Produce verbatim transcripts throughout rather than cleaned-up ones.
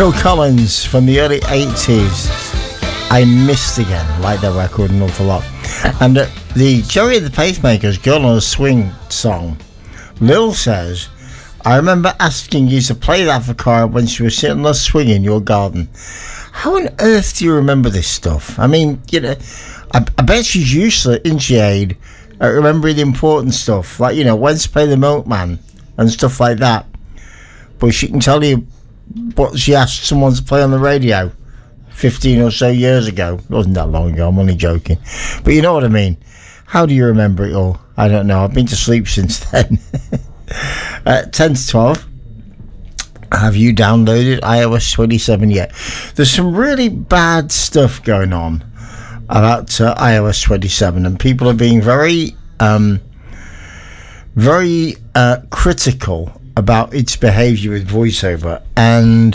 Phil Collins from the early eighties. I Missed Again. Like that record an awful lot. And uh, the Joey and the Pacemakers, Girl on a Swing song. Lil says, I remember asking you to play that for Cara when she was sitting on a swing in your garden. How on earth do you remember this stuff? I mean, you know, I, I bet she's useless, isn't she, Aid, at remembering the important stuff, like, you know, when to play the Milkman and stuff like that. But she can tell you what she asked someone to play on the radio fifteen or so years ago. It wasn't that long ago, I'm only joking. But you know what I mean. How do you remember it all? I don't know. I've been to sleep since then. uh, ten to twelve. Have you downloaded i O S twenty-seven yet? There's some really bad stuff going on about uh, i O S twenty-seven, and people are being very, um, very uh, critical about its behaviour with VoiceOver. And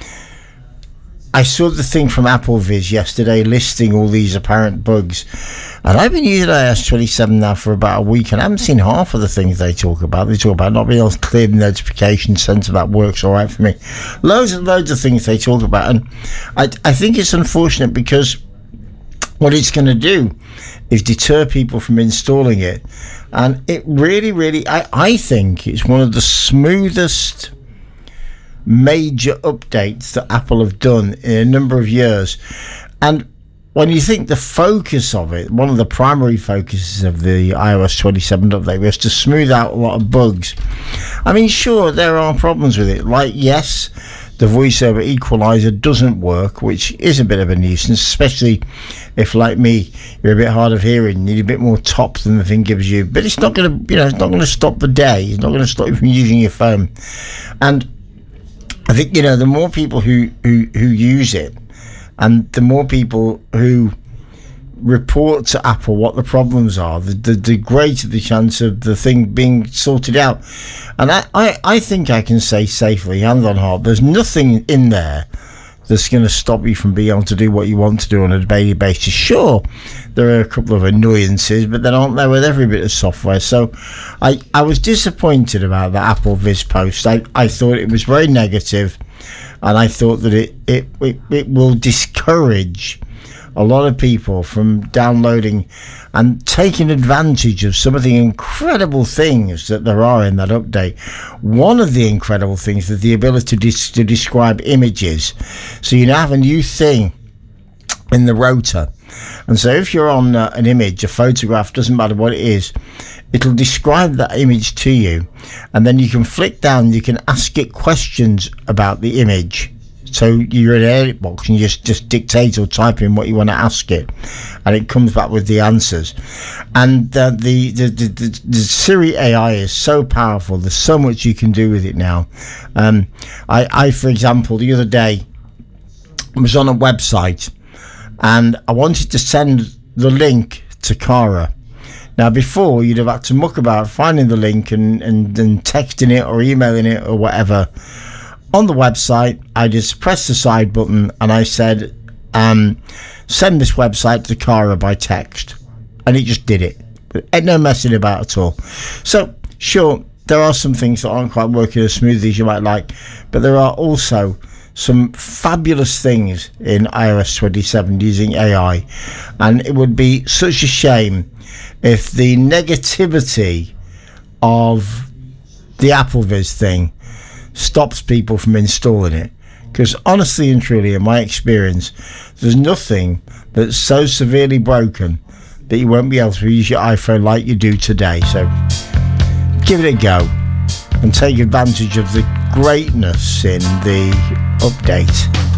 I saw the thing from AppleVis yesterday listing all these apparent bugs, and I've been using i O S twenty-seven now for about a week, and I haven't seen half of the things they talk about. They talk about not being able to clear the notification center. That works all right for me. Loads and loads of things they talk about, and I, I think it's unfortunate because what it's going to do is deter people from installing it. And it really, really, I, I think it's one of the smoothest major updates that Apple have done in a number of years. And when you think the focus of it, one of the primary focuses of the i O S twenty-seven update was to smooth out a lot of bugs. I mean, sure, there are problems with it. Like, yes, the VoiceOver equalizer doesn't work, which is a bit of a nuisance, especially if, like me, you're a bit hard of hearing, you need a bit more top than the thing gives you. But it's not going to, you know, it's not going to stop the day. It's not going to stop you from using your phone. And I think, you know, the more people who, who, who use it, and the more people who report to Apple what the problems are, the, the, the greater the chance of the thing being sorted out. And I, I, I think I can say safely, hand on heart, there's nothing in there that's going to stop you from being able to do what you want to do on a daily basis. Sure, there are a couple of annoyances, but they aren't there with every bit of software. So I, I was disappointed about that AppleVis post. I, I thought it was very negative, and I thought that it, it, it, it will discourage a lot of people from downloading and taking advantage of some of the incredible things that there are in that update. One of the incredible things is the ability to, dis- to describe images. So you now have a new thing in the rotor. And so if you're on uh, an image, a photograph, doesn't matter what it is, it'll describe that image to you. And then you can flick down, you can ask it questions about the image. So you're in an edit box and you just, just dictate or type in what you want to ask it, and it comes back with the answers. And uh, the, the, the, the, the Siri A I is so powerful. There's so much you can do with it now. Um, I, I, for example, the other day was on a website and I wanted to send the link to Cara. Now, before, you'd have had to muck about finding the link and, and, and texting it or emailing it or whatever. On the website, I just pressed the side button and I said, um, send this website to Cara by text. And it just did it. But ain't no messing about at all. So, sure, there are some things that aren't quite working as smoothly as you might like, but there are also some fabulous things in i O S twenty-seven using A I. And it would be such a shame if the negativity of the AppleVis thing stops people from installing it, because honestly and truly, in my experience, there's nothing that's so severely broken that you won't be able to use your iPhone like you do today. So give it a go and take advantage of the greatness in the update.